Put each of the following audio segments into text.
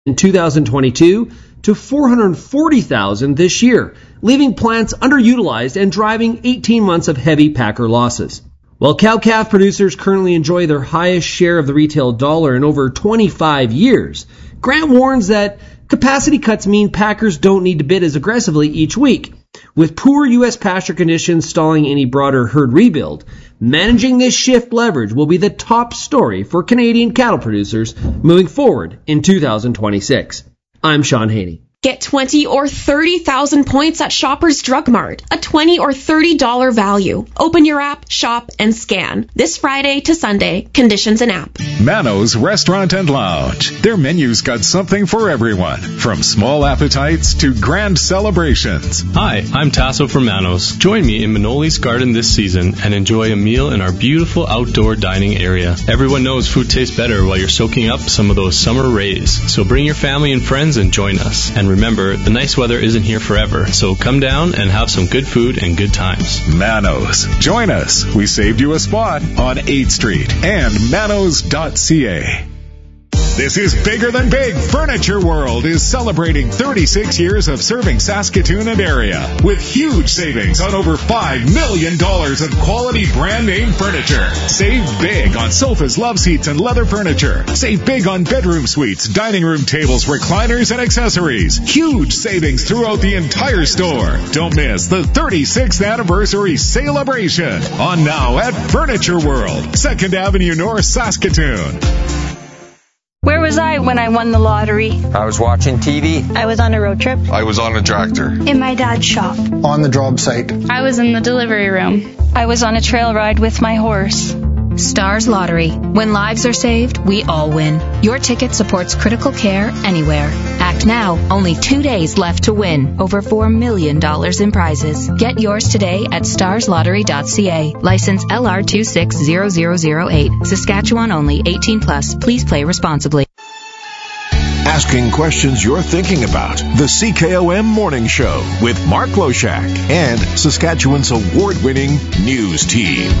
in 2022 to 440,000 this year, leaving plants underutilized and driving 18 months of heavy packer losses. While cow-calf producers currently enjoy their highest share of the retail dollar in over 25 years, Grant warns that capacity cuts mean packers don't need to bid as aggressively each week. With poor U.S. pasture conditions stalling any broader herd rebuild, managing this shift leverage will be the top story for Canadian cattle producers moving forward in 2026. I'm Sean Haney. Get 20 or 30,000 points at Shoppers Drug Mart, a $20 or $30 value. Open your app, shop, and scan. This Friday to Sunday, conditions in app. Mano's Restaurant and Lounge. Their menu's got something for everyone, from small appetites to grand celebrations. Hi, I'm Tasso from Mano's. Join me in Manoli's Garden this season and enjoy a meal in our beautiful outdoor dining area. Everyone knows food tastes better while you're soaking up some of those summer rays. So bring your family and friends and join us. And remember, the nice weather isn't here forever, so come down and have some good food and good times. Mano's. Join us. We saved you a spot on 8th Street and manos.ca. This is Bigger Than Big. Furniture World is celebrating 36 years of serving Saskatoon and area with huge savings on over $5 million of quality brand name furniture. Save big on sofas, love seats, and leather furniture. Save big on bedroom suites, dining room tables, recliners, and accessories. Huge savings throughout the entire store. Don't miss the 36th anniversary celebration on now at Furniture World, 2nd Avenue North, Saskatoon. Where was I when I won the lottery? I was watching TV. I was on a road trip. I was on a tractor. In my dad's shop. On the job site. I was in the delivery room. I was on a trail ride with my horse. Stars Lottery. When lives are saved, we all win. Your ticket supports critical care anywhere. Act now. Only 2 days left to win. Over $4 million in prizes. Get yours today at starslottery.ca. License LR260008. Saskatchewan only. 18 plus. Please play responsibly. Asking questions you're thinking about. The CKOM Morning Show with Mark Loshak and Saskatchewan's award-winning news team.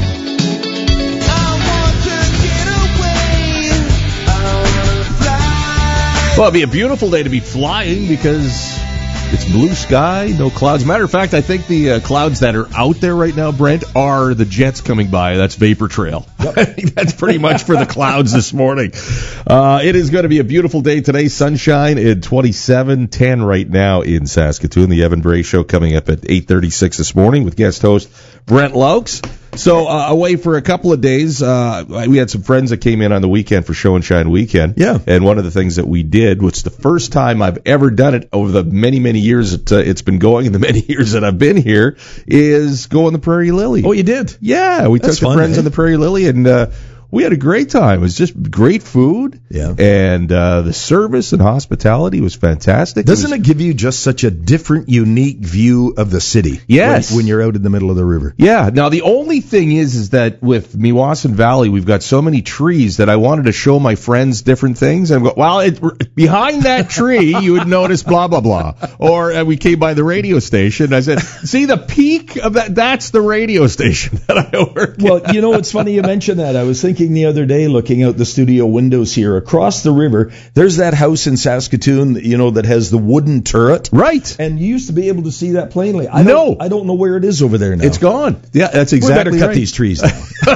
Well, it'd be a beautiful day to be flying because it's blue sky, no clouds. Matter of fact, I think the clouds that are out there right now, Brent, are the jets coming by. That's Vapor Trail. Yep. That's pretty much for the clouds this morning. It is going to be a beautiful day today. Sunshine at 27-10 right now in Saskatoon. The Evan Bray Show coming up at 8:36 this morning with guest host Brent Laux. So away for a couple of days. We had some friends that came in on the weekend for Show and Shine weekend. Yeah. And one of the things that we did, which is the first time I've ever done it over the many, many years it's been going and the many years that I've been here, is go on the Prairie Lily. Oh, you did? Yeah. We took the friends on the Prairie Lily and we had a great time. It was just great food. Yeah. And the service and hospitality was fantastic. Doesn't it give you just such a different, unique view of the city? Yes. When you're out in the middle of the river. Yeah. Now, the only thing is that with Meewasin Valley, we've got so many trees that I wanted to show my friends different things. And I go, well, behind that tree, you would notice blah, blah, blah. Or we came by the radio station. I said, see, the peak of that's the radio station that I work at. Well, you know, it's funny you mentioned that. I was thinking the other day, looking out the studio windows here, across the river, there's that house in Saskatoon, you know, that has the wooden turret. Right. And you used to be able to see that plainly. I don't know where it is over there now. It's gone. Yeah, that's exactly right. We better cut right. these trees down.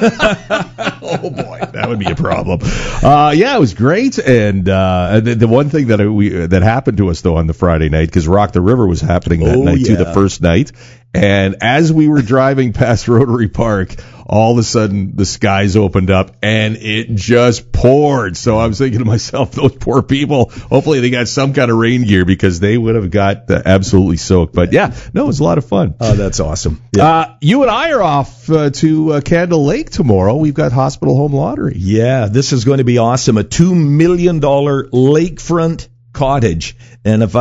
Oh, boy, that would be a problem. Yeah, it was great. And the one thing that happened to us, though, on the Friday night, because Rock the River was happening that night, too, the first night. And as we were driving past Rotary Park, all of a sudden the skies opened up and it just poured. So I was thinking to myself, those poor people, hopefully they got some kind of rain gear because they would have got absolutely soaked. But yeah, no, it was a lot of fun. Oh, that's awesome. Yeah. You and I are off to Candle Lake tomorrow. We've got Hospital Home Lottery. Yeah, this is going to be awesome. A $2 million lakefront cottage. And if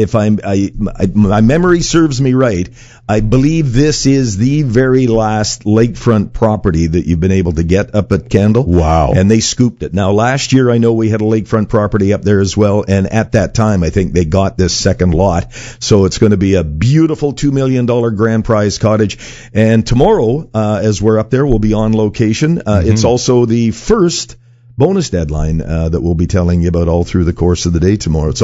my memory serves me right, I believe this is the very last lakefront property that you've been able to get up at Candle. Wow. And they scooped it. Now, last year, I know we had a lakefront property up there as well. And at that time, I think they got this second lot. So it's going to be a beautiful $2 million grand prize cottage. And tomorrow, as we're up there, we'll be on location. It's also the first bonus deadline that we'll be telling you about all through the course of the day tomorrow. It's